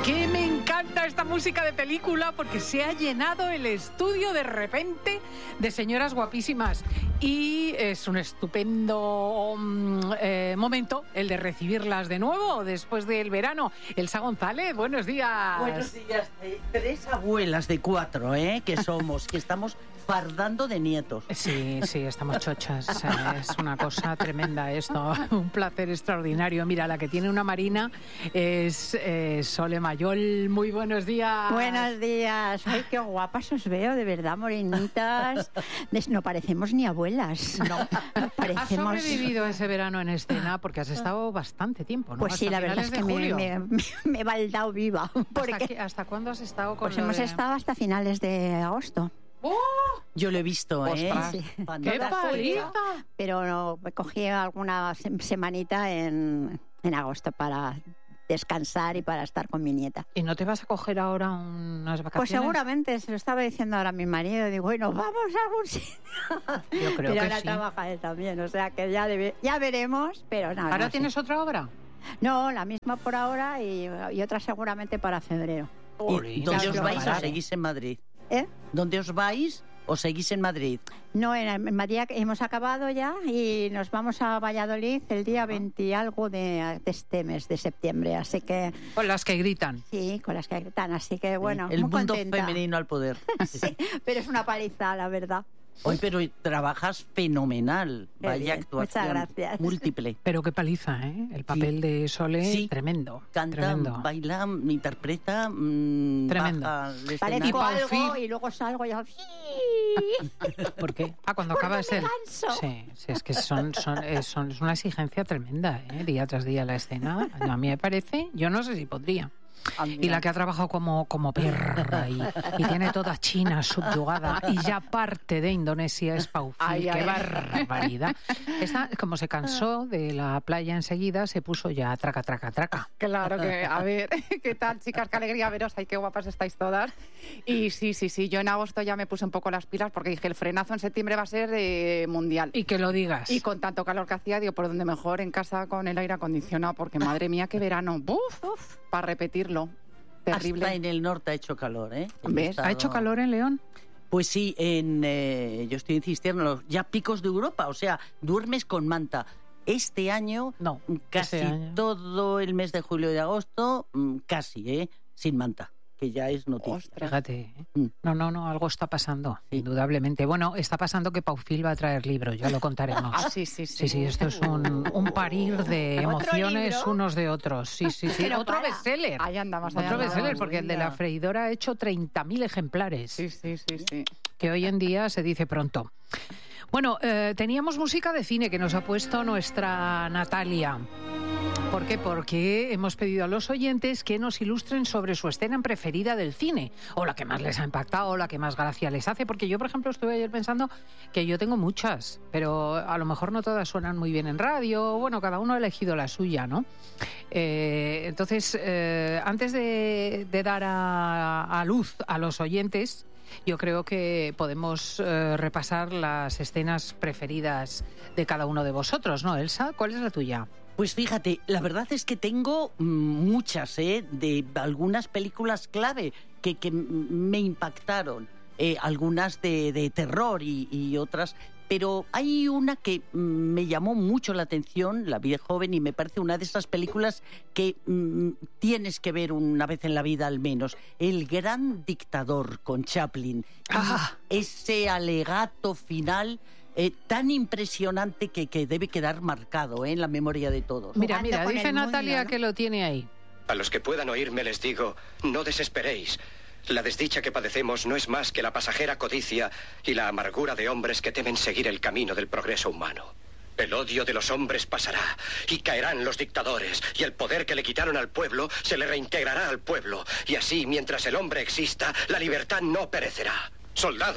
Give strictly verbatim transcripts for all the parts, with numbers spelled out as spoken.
Que me encanta esta música de película porque se ha llenado el estudio de repente de señoras guapísimas y es un estupendo eh, momento el de recibirlas de nuevo después del verano. Elsa González, buenos días. Buenos días. Eh, tres abuelas de cuatro, ¿eh? Que somos, que estamos fardando de nietos. Sí, sí, estamos chochas. Es una cosa tremenda esto. Un placer extraordinario. Mira, la que tiene una marina es eh, Sole Mayol. Muy buenos días. Buenos días. Ay, qué guapas os veo, de verdad, morenitas. No parecemos ni abuelas. No. Parecemos... ¿Has sobrevivido ese verano en escena? Porque has estado bastante tiempo, ¿no? Pues sí, hasta la verdad es que me, me, me, me he baldado viva. Porque... ¿Hasta, qué, ¿Hasta cuándo has estado con Pues hemos de... estado hasta finales de agosto. ¡Oh! Yo lo he visto, ¿eh? Sí. ¡Qué paliza! Pero no, me cogí alguna semanita en, en agosto para descansar y para estar con mi nieta. ¿Y no te vas a coger ahora unas vacaciones? Pues seguramente, se lo estaba diciendo ahora a mi marido. Digo, bueno, vamos a algún sitio. Yo creo pero que ahora sí. trabaja él también, o sea que ya, debe, ya veremos, pero nada. ¿Ahora no tienes sé. otra obra? No, la misma por ahora y, y otra seguramente para febrero. ¿Y dónde os vais o Vale. seguís en Madrid? ¿Eh? ¿Dónde os vais o seguís en Madrid? No, en, en Madrid hemos acabado ya y nos vamos a Valladolid el día veinte y algo de, de este mes, de septiembre, así que... Con las que gritan. Sí, con las que gritan, así que bueno, El muy mundo contenta. femenino al poder. Sí, pero es una paliza, la verdad. Hoy, pero trabajas fenomenal. Qué Vaya bien, actuación. muchas gracias. Múltiple. Pero qué paliza, ¿eh? El papel Sí. de Sole, Sí. tremendo. Canta, tremendo. baila, interpreta, mmm, Tremendo. baja al escenario. Parezco algo Paufil. y luego salgo y yo... ¿Por qué? Ah, cuando Porque acaba me es el... canso. Sí, sí, es que son, son, es, son, es una exigencia tremenda, ¿eh? Día tras día la escena. A mí me parece, yo no sé si podría. Ah, mira. Y la que ha trabajado como, como perra y, y tiene toda China subyugada y ya parte de Indonesia es Paufil. Ay, ¡Qué ay. barbaridad! Esta, como se cansó de la playa enseguida, se puso ya traca, traca, traca. Claro que, a ver, ¿qué tal, chicas? Qué alegría veros, ay, qué guapas estáis todas. Y sí, sí, sí, yo en agosto ya me puse un poco las pilas porque dije, el frenazo en septiembre va a ser eh, mundial. Y que lo digas. Y con tanto calor que hacía, digo, por donde mejor en casa con el aire acondicionado, porque madre mía, qué verano. ¡Buf! Uf, para repetirlo. Terrible. Hasta en el norte ha hecho calor, ¿eh? Hemos ¿Ves? estado- ¿Ha hecho calor en León? Pues sí, en, eh, yo estoy en Cisterna, ya picos de Europa, o sea, duermes con manta. Este año, No, casi este año. todo el mes de julio y de agosto, mm, casi, ¿eh? Sin manta, que ya es noticia. Ostras. Fíjate. ¿eh? Mm. No, no, no, algo está pasando, Sí. indudablemente. Bueno, está pasando que Paufil va a traer libros, ya lo contaremos. Ah, sí, sí, sí. Sí, sí, esto es un, un parir de ¿Otro emociones libro? unos de otros. Sí, sí, sí. Pero Otro para. bestseller. Ahí andamos, ahí Otro andamos. bestseller, porque el de la mira. freidora ha hecho treinta mil ejemplares, Sí, sí, sí, sí. que hoy en día se dice pronto. Bueno, eh, teníamos música de cine que nos ha puesto nuestra Natalia. ¿Por qué? Porque hemos pedido a los oyentes que nos ilustren sobre su escena preferida del cine, o la que más les ha impactado, o la que más gracia les hace, porque yo, por ejemplo, estuve ayer pensando que yo tengo muchas, pero a lo mejor no todas suenan muy bien en radio, bueno, cada uno ha elegido la suya, ¿no? Eh, entonces, eh, antes de, de dar a, a luz a los oyentes, yo creo que podemos eh, repasar las escenas preferidas de cada uno de vosotros, ¿no, Elsa? ¿Cuál es la tuya? Pues fíjate, la verdad es que tengo mm, muchas, ¿eh? De algunas películas clave que, que m- me impactaron, eh, algunas de, de terror y, y otras, pero hay una que mm, me llamó mucho la atención, la vi de joven y me parece una de esas películas que mm, tienes que ver una vez en la vida al menos, El Gran Dictador con Chaplin. Ah. Y ese alegato final... Eh, tan impresionante que, que debe quedar marcado, ¿eh? En la memoria de todos. Mira, Jugando mira, con dice el mundo, Natalia ¿no? que lo tiene ahí. A los que puedan oírme les digo, no desesperéis. La desdicha que padecemos no es más que la pasajera codicia y la amargura de hombres que temen seguir el camino del progreso humano. El odio de los hombres pasará y caerán los dictadores y el poder que le quitaron al pueblo se le reintegrará al pueblo y así mientras el hombre exista la libertad no perecerá. Soldados,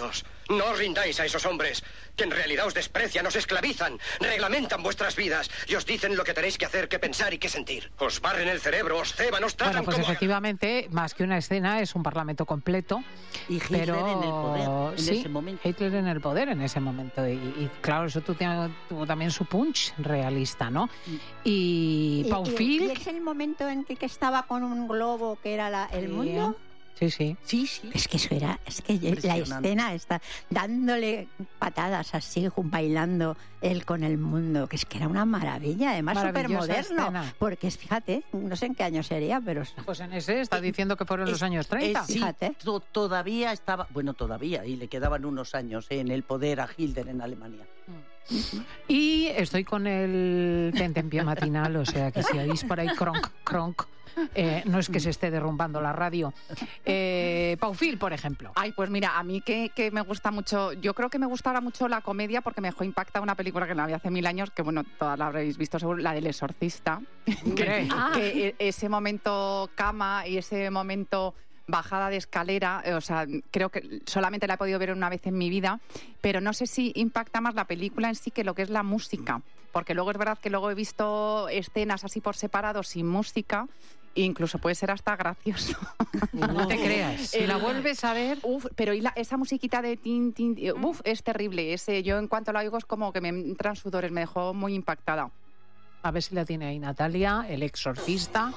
No os rindáis a esos hombres, que en realidad os desprecian, os esclavizan, reglamentan vuestras vidas y os dicen lo que tenéis que hacer, que pensar y que sentir. Os barren el cerebro, os ceban, os tratan Bueno, pues como... efectivamente, más que una escena, es un parlamento completo. Y Hitler pero... en el poder en sí, ese momento. Hitler en el poder en ese momento. Y, y claro, eso tu- tuvo también su punch realista, ¿no? Y, Y, Pau y- Fil... y es el momento en que, que estaba con un globo que era la- el Sí. mundo. Sí, sí. Sí, sí. Es que eso era, es que la Impresionante. escena está dándole patadas así, ju- bailando él con el mundo, que es que era una maravilla, además súper Maravillosa moderno, escena. porque es, fíjate, no sé en qué año sería, pero Pues en ese está diciendo que fueron los Es- años treinta. es- sí, Fíjate. to- todavía estaba, bueno, todavía, y le quedaban unos años eh, en el poder a Hitler en Alemania. Y estoy con el tentempié matinal, o sea que si oís por ahí cronk, cronk, eh, no es que se esté derrumbando la radio. Eh, Pau Fil, por ejemplo. Ay, pues mira, a mí que, que me gusta mucho, yo creo que me gusta ahora mucho la comedia porque me dejó impactada una película que la vi hace mil años, que bueno, todas la habréis visto seguro, la del Exorcista. Hombre. Que e- ese momento cama y ese momento bajada de escalera, eh, o sea, creo que solamente la he podido ver una vez en mi vida, pero no sé si impacta más la película en sí que lo que es la música, porque luego es verdad que luego he visto escenas así por separado sin música, e incluso puede ser hasta gracioso. No te creas. Si El- la vuelves a ver... Uf, pero y la- esa musiquita de tin, tin, eh, uf, es terrible. Ese, yo en cuanto la oigo es como que me entran sudores, me dejó muy impactada. A ver si la tiene ahí Natalia, el exorcista.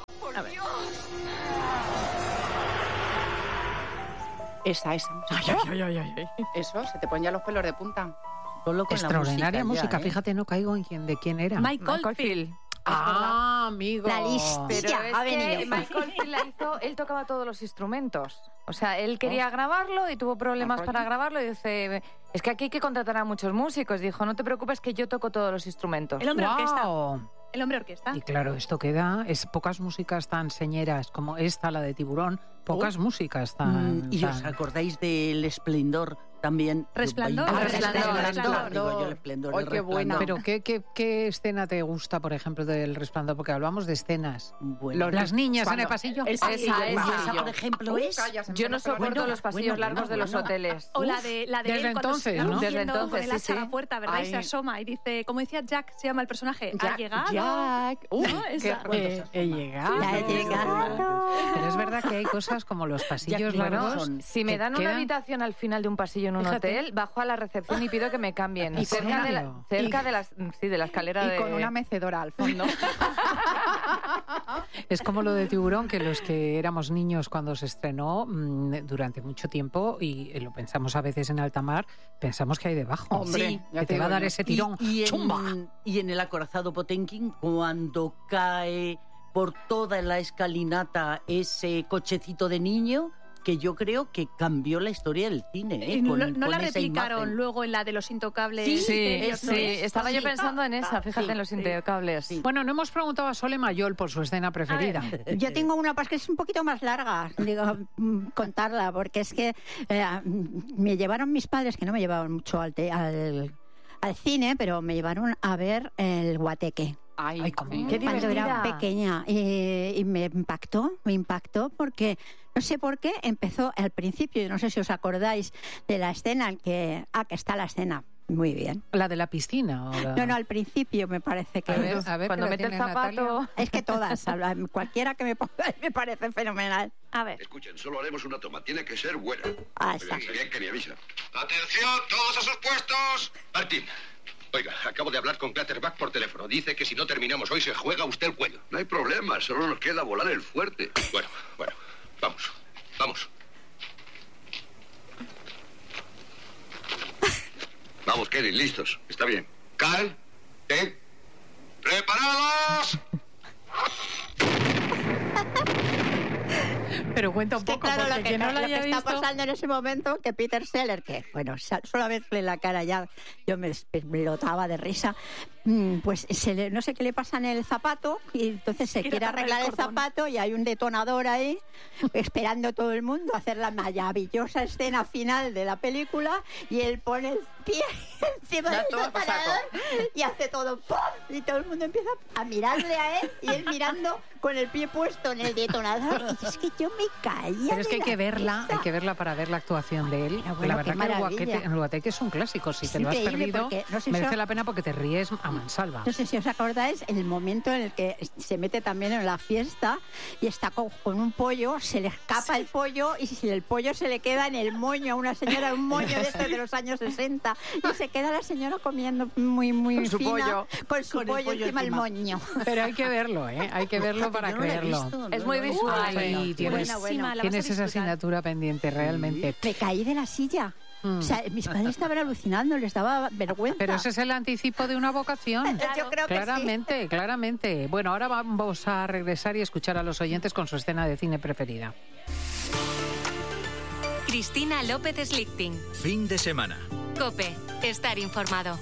Esa, esa música. Eso, se te ponen ya los pelos de punta. Solo con la Extraordinaria música. música, ya, ¿eh? Fíjate, no caigo en quién, de quién era. Michael Field. Ah, amigo. La lista. Pero Ya, es ha que venido. Michael Field la hizo, él tocaba todos los instrumentos. O sea, él quería grabarlo y tuvo problemas ¿Ah, para rollo? grabarlo y dice, es que aquí hay que contratar a muchos músicos. Dijo, no te preocupes que yo toco todos los instrumentos. El hombre orquesta. Guau. El hombre orquesta. Y claro, esto queda, es pocas músicas tan señeras como esta, la de Tiburón, pocas músicas tan... Mm, ¿Y os tan- acordáis del Esplendor también? Resplandor. Ah, Resplandor, Resplandor. Digo yo, el Esplendor, Ay, el qué buena. Resplandor. Pero ¿qué, qué, ¿qué escena te gusta, por ejemplo, del Resplandor? Porque hablamos de escenas. Bueno, Los- Las niñas en cuando- el pasillo. El Esa, pasillo, el esa, pasillo. esa, por ejemplo, Uh, es- calla, se me Yo no pone la soporto cara. los pasillos bueno, largos bueno, de los bueno. hoteles. O la de, la de Desde él cuando entonces, se va ¿no? cogiendo Desde entonces, con el sí, hacha a sí. la puerta, ¿verdad? Y se Ay. asoma y dice, como decía Jack, se llama el personaje, ha Jack, llegado. Jack. Uh, ¿No? qué Esa. bueno. Eh, he llegado. Ya he llegado. Pero es verdad que hay cosas como los pasillos Jack largos. Nicholson. Si me que dan una quedan- habitación al final de un pasillo en un Fíjate. hotel, bajo a la recepción y pido que me cambien. ¿En cerca de la, serio? cerca de, las, sí, de la escalera Y de... con una mecedora al fondo. Es como lo de Tiburón, que los que éramos niños cuando se estrenó mm, durante mucho tiempo, y lo pensamos a veces en alta mar, pensamos que hay debajo. Hombre, Sí, ya que te te va a digo dar yo. ese tirón. Y, y, ¡Chumba! en, y en el acorazado Potemkin, cuando cae por toda la escalinata ese cochecito de niño, que yo creo que cambió la historia del cine. ¿eh? Y no, Con- no con la esa replicaron imagen. luego en la de los intocables. Sí, Sí, misterios, sí, ¿no es? estaba yo Sí. pensando en esa, fíjate Sí, en los sí. intocables. Sí. Bueno, no hemos preguntado a Sole Mayol por su escena preferida. Yo tengo una pues, que es un poquito más larga, digo, mm, contarla, porque es que eh, mm, me llevaron mis padres, que no me llevaban mucho al, te- al, al cine, pero me llevaron a ver el Guateque. Ay, Ay, cómo- sí. Qué Cuando era divertida. pequeña y, y me impactó, me impactó porque no sé por qué empezó al principio, no sé si os acordáis de la escena en que, ah, que está la escena, muy bien. La de la piscina. O la... No, no, al principio me parece que A ver, a ver, Cuando que la mete el tiene zapato... Natalia. es que todas, habla- cualquiera que me ponga me parece fenomenal. A ver. Escuchen, solo haremos una toma. Tiene que ser buena. Ah, está. Bien, bien, que ni avisa. ¡Atención, todos a sus puestos! Martín. Oiga, acabo de hablar con Clatterback por teléfono. Dice que si no terminamos hoy se juega usted el cuello. No hay problema, solo nos queda volar el fuerte. Bueno, bueno, vamos, vamos. Vamos, Kevin, listos. Está bien. Cal, ten, preparados. Pero cuenta un Que poco, claro, porque lo que, quien no lo la que haya está visto... pasando en ese momento, que Peter Seller, que bueno, sa- solo a verle la cara ya, yo me explotaba de risa, mm, pues se le- no sé qué le pasa en el zapato, y entonces se Quiere quiere atarle arreglar el el cordón. zapato y hay un detonador ahí, esperando todo el mundo a hacer la maravillosa escena final de la película, y él pone el pie encima del toma por saco. detonador y hace todo ¡pum! Y todo el mundo empieza a mirarle a él y él mirando con el pie puesto en el detonador. Y es que yo me caía. Pero es que de hay que la verla, risa. hay que verla para ver la actuación de él. Pero bueno, la verdad qué que el maravilla. guaquete, el guateque es un clásico. Si Es te lo has increíble perdido, porque no sé si merece os- la pena porque te ríes a mansalva. No sé si os acordáis el momento en el que se mete también en la fiesta y está con, con un pollo, se le escapa el pollo y si el pollo se le queda en el moño a una señora, un moño de estos de los años sesenta y se queda la señora comiendo muy, muy Con su fina, pollo. con su Con el pollo, pollo encima del encima. moño. Pero hay que verlo, ¿eh? Hay que verlo para Yo no la he creerlo. visto, Es no muy la he visto. visual. Ay, Bueno, tienes, buena, buena. La vas a tienes esa disfrutar. asignatura pendiente, realmente. Me caí de la silla. Mm. O sea, mis padres estaban alucinando, les daba vergüenza. Pero ese es el anticipo de una vocación. Yo creo que sí. Claramente, claramente. Bueno, ahora vamos a regresar y escuchar a los oyentes con su escena de cine preferida. Cristina López Slichting. Fin de semana. COPE. Estar informado.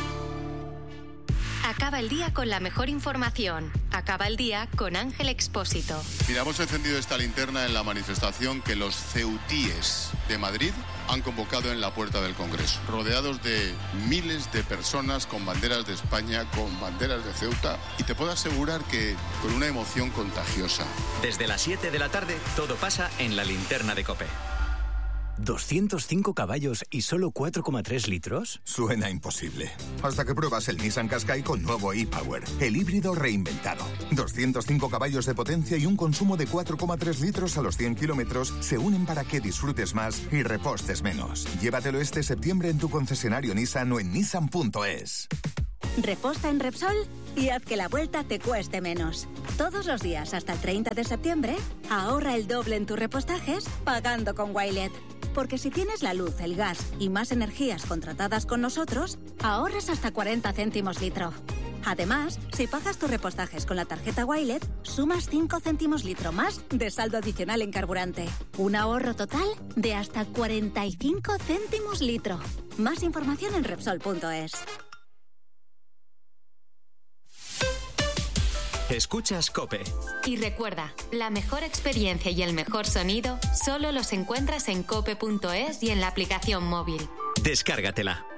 Acaba el día con la mejor información. Acaba el día con Ángel Expósito. Mira, hemos encendido esta linterna en la manifestación que los ceutíes de Madrid han convocado en la puerta del Congreso, rodeados de miles de personas con banderas de España, con banderas de Ceuta, y te puedo asegurar que con una emoción contagiosa. Desde las siete de la tarde, todo pasa en la linterna de COPE. ¿doscientos cinco caballos y solo cuatro coma tres litros? Suena imposible. Hasta que pruebas el Nissan Qashqai con nuevo e-Power, el híbrido reinventado. doscientos cinco caballos de potencia y un consumo de cuatro coma tres litros a los cien kilómetros se unen para que disfrutes más y repostes menos. Llévatelo este septiembre en tu concesionario Nissan o en nissan punto es. Reposta en Repsol y haz que la vuelta te cueste menos. Todos los días hasta el treinta de septiembre, ahorra el doble en tus repostajes pagando con Wilet. Porque si tienes la luz, el gas y más energías contratadas con nosotros, ahorras hasta cuarenta céntimos litro. Además, si pagas tus repostajes con la tarjeta Wilet, sumas cinco céntimos litro más de saldo adicional en carburante. Un ahorro total de hasta cuarenta y cinco céntimos litro. Más información en Repsol punto es. Escuchas COPE. Y recuerda, la mejor experiencia y el mejor sonido solo los encuentras en cope punto es y en la aplicación móvil. Descárgatela.